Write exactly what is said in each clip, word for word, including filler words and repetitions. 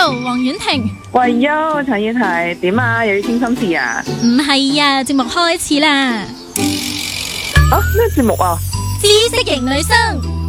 Hello， 黃婉婷。 喂喲，陳燕提點啊？又要傾心事啊？ 唔係啊，節目開始啦。 啊，咩節目啊？ 知識型女生。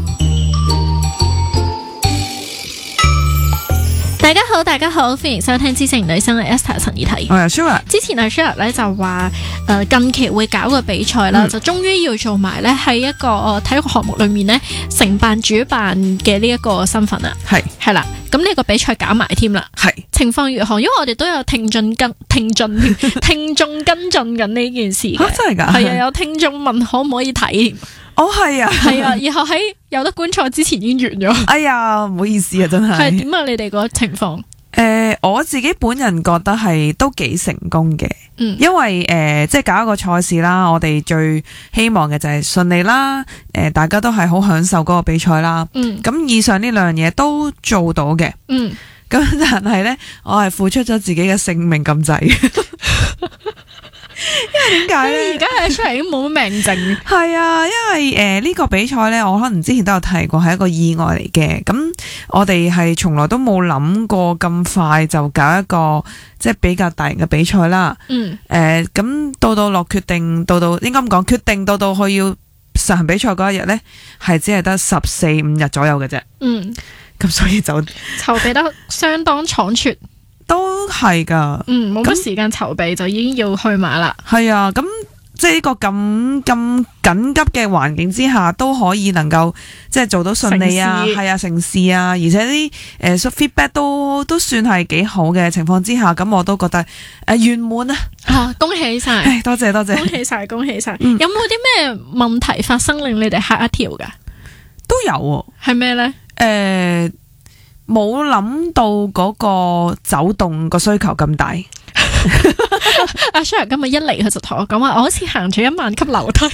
大家好，大家好，歡迎收聽知識型女生嘅 Esther 陳怡提。 我係 Shira。 之前阿 Shira 咧就話，誒、呃、近期會搞個比賽啦，嗯、就終於要做埋咧喺一個、呃、體育項目裏面咧承辦主辦嘅呢一個身份啊。係係啦，咁呢個比賽搞埋添啦。係情況如何？因為我哋都有聽進跟聽進聽眾跟進緊呢件事嘅。 真係㗎？係啊，有聽眾問可唔可以睇。 哦，係啊， 係啊，然後喺有得觀賽之前已經完咗。 哎呀，唔好意思啊，真係。 係點啊？你哋個情況？誒、 呃，我自己本人覺得係都幾成功嘅。嗯，因為誒、呃，即係搞一個賽事啦，我哋最希望嘅就係順利啦。誒、呃，大家都係好享受嗰個比賽啦。嗯，咁以上呢兩樣嘢都做到嘅。嗯，咁但係咧，我係付出咗自己嘅性命咁滯。因為點解咧？而家係出嚟已經冇乜命剩。 係啊，因為誒呢、呃這個比賽咧，我可能之前都有提過，係一個意外嚟嘅。咁我哋係從來都冇諗過咁快就搞一個即係比較大型嘅比賽啦。嗯。誒、呃，咁到到落決定，到到應該咁講，決定到到去要實行比賽嗰一日咧，係只係得十四五日左右嘅啫。嗯。咁所以就籌備得相當倉促。 都係噶， 嗯，冇乜時間籌備就已經要去馬啦。 係啊，咁即係呢個咁咁緊急嘅環境之下，都可以能夠即係做到順利啊，係啊，成事啊，而且啲誒、呃、feedback 都都算係幾好嘅情況之下，咁我都覺得誒圓滿啊！ 啊，恭喜晒， 多謝多謝， 恭喜晒，恭喜晒。嗯、有冇啲咩問題發生令你哋嚇一跳噶？ 都有， 係咩咧？誒。 呃冇諗到嗰個走動個需求咁大。 阿 Shira 今日一嚟佢就同我講話，我好似行咗一萬級樓梯。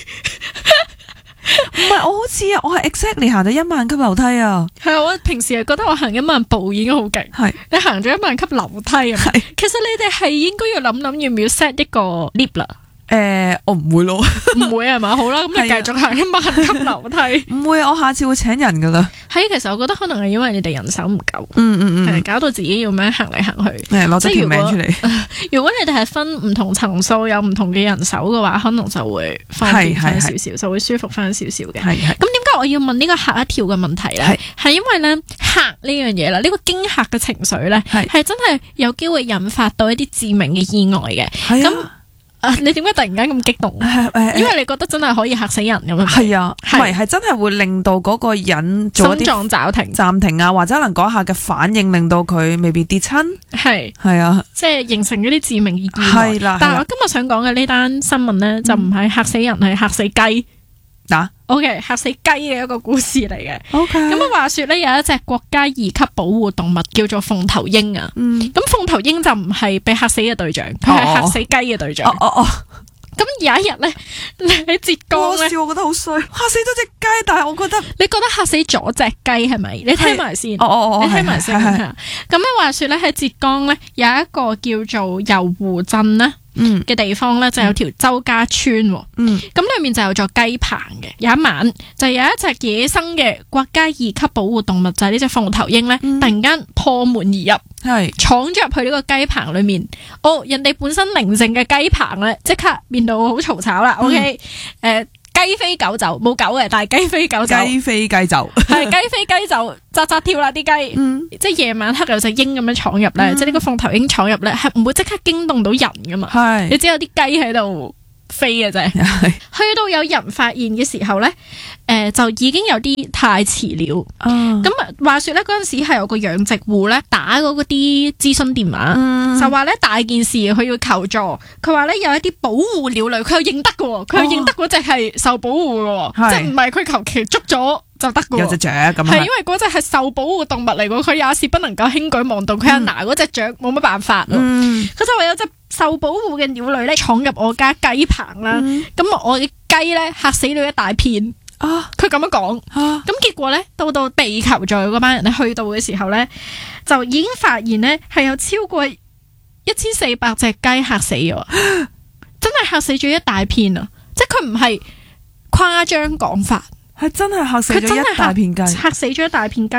唔係，我好似啊，我係 exactly 行咗一萬級樓梯啊。 係啊，我平時係覺得我行一萬步已經好勁。係你行咗一萬級樓梯啊？係，其實你哋係應該要諗諗要唔要 set 一個 lift 啦。 誒、呃，我唔會咯， 唔會係嘛？好啦，咁你繼續行一萬級樓梯。唔會，我下次會請人噶啦。 係，其實我覺得可能係因為你哋人手唔夠， 嗯嗯嗯， 係搞到自己要咩行嚟行去， 誒，攞咗條命出嚟。 如果你哋係分唔同層數，有唔同嘅人手嘅話，可能就會方便翻少少，就會舒服翻少少嘅。係係。咁點解我要問呢個嚇一跳嘅問題咧？係係因為咧嚇呢樣嘢啦，呢、呢個驚嚇嘅情緒咧，係係真係有機會引發到一啲致命嘅意外嘅。係咁。啊！你點解突然間咁激動？因為你覺得真係可以嚇死人咁樣。係啊，唔係係真係會令到嗰個人做一啲心臟驟停、暫停啊，或者可能嗰下嘅反應令到佢未必跌親。係係啊，即係形成嗰啲致命意外。係啦，但係我今日想講嘅呢單新聞咧，就唔係嚇死人，係嚇死雞。嗱，OK， 嚇死雞嘅一個故事嚟嘅。OK， 咁啊，話說咧有一隻國家二級保護動物叫做鳳頭鷹啊。嗯，咁鳳頭鷹就唔係被嚇死嘅對象，佢係嚇死雞嘅對象。哦哦哦。咁有一日咧，你喺浙江咧， 我覺得好衰，嚇死咗隻雞，但係我覺得你覺得嚇死咗隻雞係咪？你聽埋先。 哦哦哦， 你聽埋先。咁咧話說咧喺浙江咧有一個叫做油湖鎮咧。嗯嘅地方咧就有條周家村，嗯，咁裏面就有座雞棚嘅。有一晚就有一隻野生嘅國家二級保護動物，就係呢隻鳳頭鷹咧，突然間破門而入，係闖咗入去呢個雞棚裏面。哦，人哋本身寧靜嘅雞棚咧，即刻變到好嘈吵啦。OK，誒。雞飛狗走，冇狗嘅，但係雞飛狗走。 雞飛雞走， 係雞飛雞走，扎扎跳啦啲雞。嗯，即係夜晚黑有隻鷹咁樣闖入咧，嗯、即係呢個鳳頭鷹闖入咧，係唔會即刻驚動到人噶嘛。係，你只有啲雞喺度飛嘅啫。係，去到有人發現嘅時候咧，誒、呃、就已經有啲太遲了。咁啊、嗯，話說咧嗰陣時係有個養殖戶咧打嗰啲諮詢電話，嗯、就話咧大件事佢要求助。佢話咧有一啲保護鳥類，佢又認得嘅，佢又認得嗰隻係受保護嘅，哦、即係唔係佢求其捉咗就得嘅。 有隻雀咁係因為嗰隻係受保護動物嚟嘅，佢也是不能夠輕舉妄動。佢係拿嗰隻雀冇乜辦法。佢、嗯、就話有隻受保護嘅鳥類咧闖入我家雞棚啦，咁、嗯、我嘅雞咧嚇死咗一大片。啊！佢咁樣講，咁、啊、結果咧，到到被求助嗰班人咧去到嘅時候咧，就已經發現咧係有超過一千四百隻雞嚇死咗，真係嚇死咗一大片啊！即係佢唔係誇張講法， 係真係嚇死咗一大片雞， 嚇死咗一大片雞咯。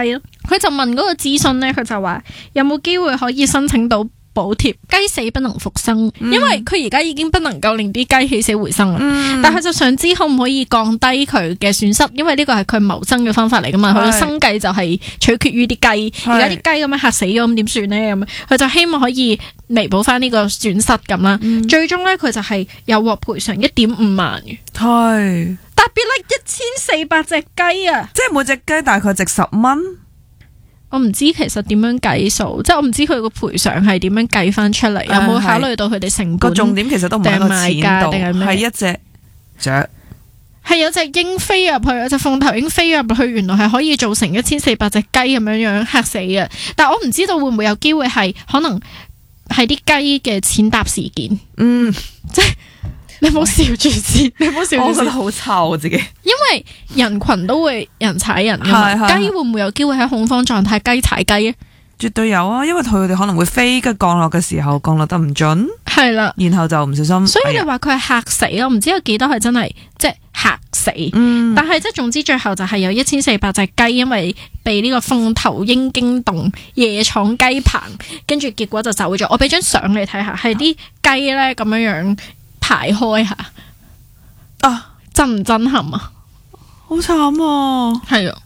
佢就問嗰個諮詢咧，佢就話有冇機會可以申請到補貼，雞死不能復生，嗯、因為佢而家已經不能夠令啲雞起死回生啦。嗯、但係就想知可唔可以降低佢嘅損失，因為呢個係佢謀生嘅方法嚟噶嘛，佢嘅是生計就係取決於啲雞。而家啲雞咁樣嚇死咗，咁點算呢？咁佢就希望可以彌補翻呢個損失咁啦。嗯、最終咧，佢就係有獲賠償一點五萬嘅。 係特別咧，一千四百隻雞啊！ 即係每隻雞大概值十蚊。 我唔知其實點樣計數，即係我唔知佢個賠償係點樣計翻出嚟，有冇考慮到佢哋成本？個重點其實都唔係個錢度，係一隻雀，係有隻鷹飛入去，有隻鳳頭鷹飛入去，原來係可以造成一千四百隻雞咁樣樣嚇死嘅。但係我唔知道會唔會有機會係可能係啲雞嘅踐踏事件。嗯，即係。你唔好笑住先，你唔好笑住先。我覺得好臭我自己。因為人群都會人踩人㗎嘛，雞會唔會有機會喺恐慌狀態雞踩雞啊？絕對有啊，因為佢哋可能會飛，跟降落嘅時候降落得唔準，係啦，然後就唔小心。所以你話佢係嚇死，我唔知有幾多係真係即係嚇死。嗯，但係即係總之最後就係有一千四百隻雞，因為被呢個鳳頭鷹驚動，夜闖雞棚，跟住結果就走咗。我俾張相你睇下，係啲雞咧咁樣樣。排開下啊，震唔震撼啊？好慘啊！係啊，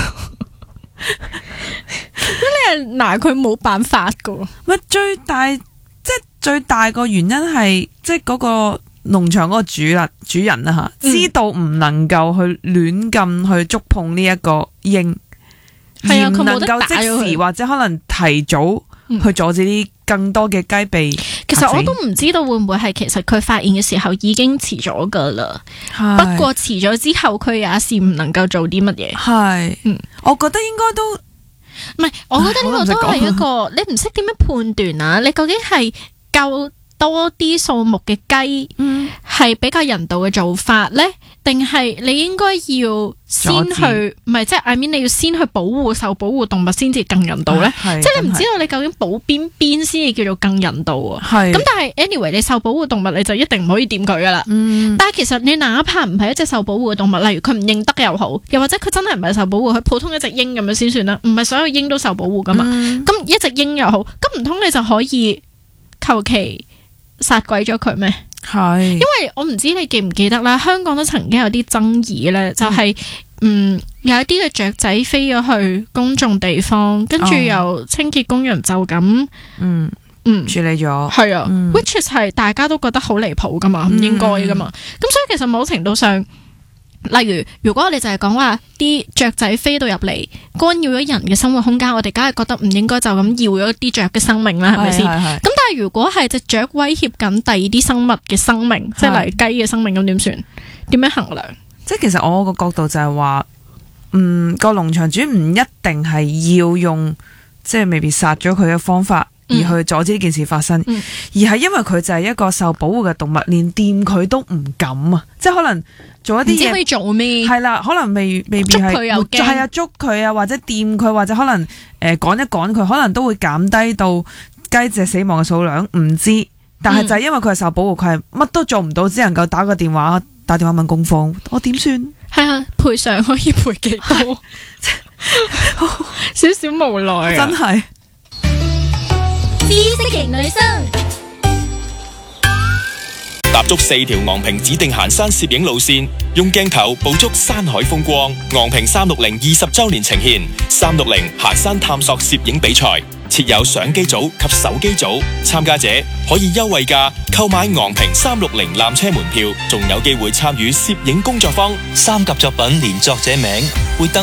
咁你係拿佢冇辦法噶。乜最大即係最大個原因係即係嗰個農場嗰個主啦主人啊吓，嗯、知道唔能夠去亂咁去觸碰呢一個鷹，係啊，佢冇得打咗佢，而唔能夠即時或者可能提早去阻止啲更多嘅雞被。其實我都唔知道會唔會係其實佢發現嘅時候已經遲咗噶啦，是不過遲咗之後佢也是唔能夠做啲乜嘢。係，嗯，我覺得應該都唔係，我覺得呢個都係一個你唔識點樣判斷啊？你究竟係夠多啲數目嘅雞係比較人道嘅做法咧，定係你應該要先去唔係即係 I mean 你要先去保護受保護動物先至更人道咧？即係你唔知道你究竟保邊邊先至叫做更人道啊？係咁，但係 anyway 你受保護動物你就一定唔可以掂佢噶啦。嗯、但係其實你哪怕唔係一隻受保護嘅動物，例如佢唔認得又好，又或者佢真係唔係受保護，佢普通一隻鷹咁樣先算啦。唔係所有鷹都受保護噶嘛。咁、嗯、一隻鷹又好，咁唔通你就可以求其殺鬼咗佢咩？係，因為我唔知你記唔記得啦，香港都曾經有啲爭議咧，就係、是、嗯，嗯有一啲嘅雀仔飛咗去公眾地方，跟住由清潔工人就咁嗯嗯處理咗，係啊、嗯、，which is 係大家都覺得好離譜噶嘛，唔應該噶嘛，咁、嗯、所以其實某程度上。例如，如果我哋就係講話啲雀仔飛到入嚟，干擾咗人嘅生活空間，我哋梗係覺得唔應該就咁要咗啲雀嘅生命啦，係咪先？咁但係如果係隻雀威脅緊第二啲生物嘅生命，是即係例如雞嘅生命，咁點算？點樣衡量？即係其實我個角度就係話，嗯，個農場主唔一定係要用即係未必殺咗佢嘅方法。而去阻止呢件事發生，嗯、而係因為佢就係一個受保護嘅動物，連掂佢都唔敢啊！即係可能做一啲嘢，唔知可以做咩？係啦，可能未未必係，係啊，捉佢啊，或者掂佢，或者可能誒趕、呃、一趕佢，可能都會減低到雞隻死亡嘅數量。唔知，但係就係因為佢係受保護，佢係乜都做唔到，只能夠打個電話，打電話問公方，我點算？係啊，賠償可以賠幾多？少少無奈啊！真係。知識型女生踏足四條昂坪指定行山攝影路線，用鏡頭捕捉山海風光。昂坪三六零二十周年呈現三六零行山探索攝影比賽，設有相機組及手機組，參加者可以優惠價購買昂坪三六零纜車門票，仲有機會參與攝影工作坊。三甲作品連作者名會登